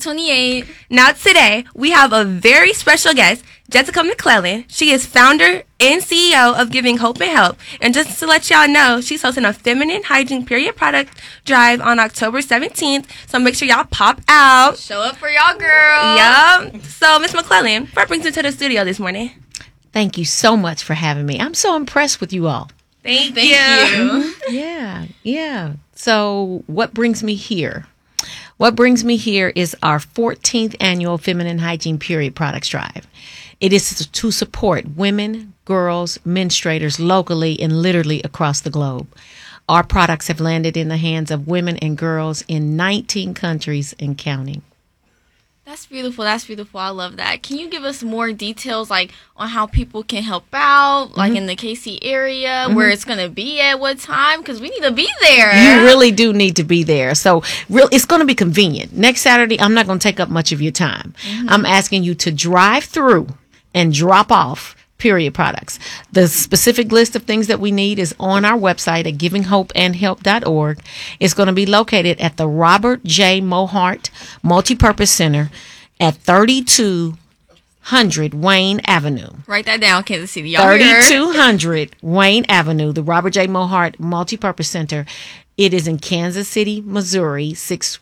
28. Now today, we have a very special guest, Jessica McClellan. She is founder and CEO of Giving Hope and Help. And just to let y'all know, she's hosting a feminine hygiene period product drive on October 17th. So make sure y'all pop out. Show up for y'all, girl. Yup. So, Miss McClellan, what brings you to the studio this morning? Thank you so much for having me. I'm so impressed with you all. Thank you. Yeah. So what brings me here? What brings me here is our 14th annual Feminine Hygiene Period Products Drive. It is to support women, girls, menstruators locally and literally across the globe. Our products have landed in the hands of women and girls in 19 countries and counting. That's beautiful. That's beautiful. I love that. Can you give us more details, like, on how people can help out, like, in the KC area, where it's going to be at, what time? Because we need to be there. You really do need to be there. So it's going to be convenient. Next Saturday, I'm not going to take up much of your time. I'm asking you to drive through and drop off period products. The specific list of things that we need is on our website at givinghopeandhelp.org. It's going to be located at the Robert J. Mohart Multipurpose Center at 3200 Wayne Avenue. Write that down, Kansas City. Y'all heard? 3200 Wayne Avenue, the Robert J. Mohart Multipurpose Center. It is in Kansas City, Missouri,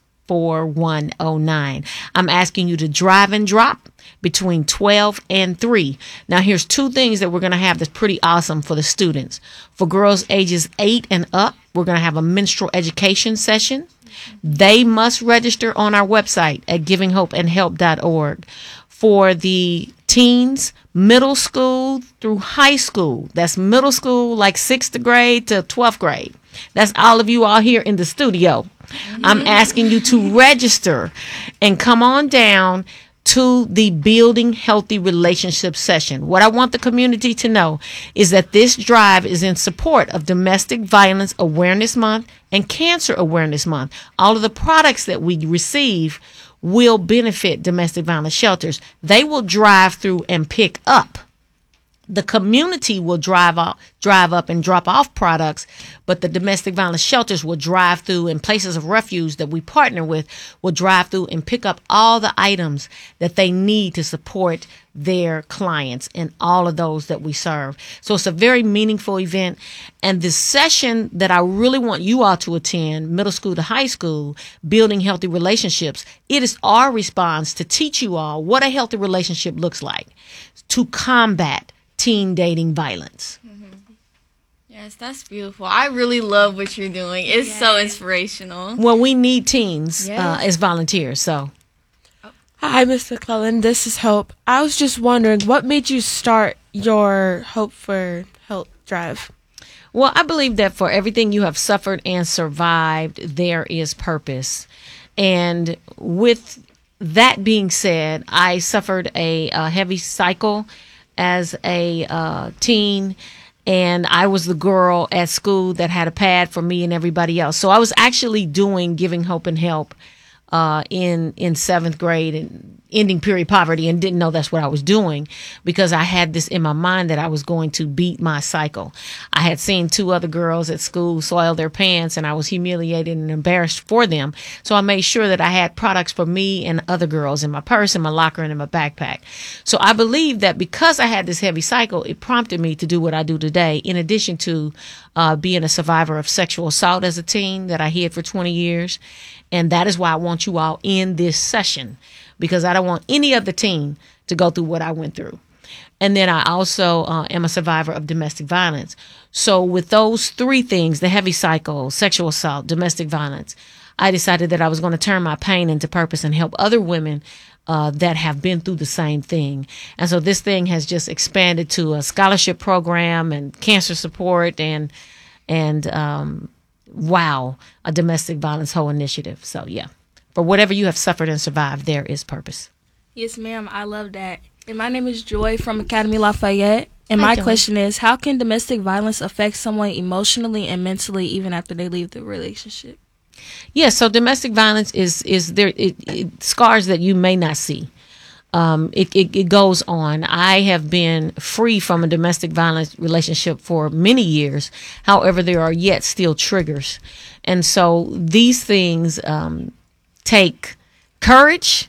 64109. I'm asking you to drive and drop between 12 and 3. Now, here's two things that we're going to have that's pretty awesome for the students. For girls ages 8 and up, we're going to have a menstrual education session. They must register on our website at givinghopeandhelp.org. For the teens, middle school through high school, that's middle school like 6th grade to 12th grade. That's all of you all here in the studio. I'm asking you to register and come on down to the Building Healthy Relationships session. What I want the community to know is that this drive is in support of Domestic Violence Awareness Month and Cancer Awareness Month. All of the products that we receive will benefit domestic violence shelters. They will drive through and pick up. The community will drive up and drop off products, but the domestic violence shelters will drive through, and places of refuge that we partner with will drive through and pick up all the items that they need to support their clients and all of those that we serve. So it's a very meaningful event. And the session that I really want you all to attend, middle school to high school, Building Healthy Relationships, it is our response to teach you all what a healthy relationship looks like to combat teen dating violence. Yes, that's beautiful. I really love what you're doing. It's so inspirational. Well, we need teens as volunteers. So, hi, Ms. McClellan. This is Hope. I was just wondering, what made you start your Hope for Help drive? Well, I believe that for everything you have suffered and survived, there is purpose. And with that being said, I suffered a heavy cycle as a teen, and I was the girl at school that had a pad for me and everybody else. So I was actually doing Giving Hope and Help in 7th grade and ending period poverty, and didn't know that's what I was doing because I had this in my mind that I was going to beat my cycle. I had seen 2 other girls at school soil their pants, and I was humiliated and embarrassed for them. So I made sure that I had products for me and other girls in my purse, in my locker, and in my backpack. So I believe that because I had this heavy cycle, it prompted me to do what I do today, in addition to being a survivor of sexual assault as a teen that I hid for 20 years. And that is why I want you all in this session, because I don't want any other teen to go through what I went through. And then I also am a survivor of domestic violence. So with those 3 things, the heavy cycle, sexual assault, domestic violence, I decided that I was going to turn my pain into purpose and help other women that have been through the same thing. And so this thing has just expanded to a scholarship program and cancer support and a domestic violence whole initiative. So yeah, for whatever you have suffered and survived, there is purpose. Yes, ma'am. I love that. And my name is Joy from Academy Lafayette. And my question is, how can domestic violence affect someone emotionally and mentally even after they leave the relationship? Yes, so domestic violence is there. It scars that you may not see. It goes on. I have been free from a domestic violence relationship for many years. However, there are yet still triggers. And so these things take courage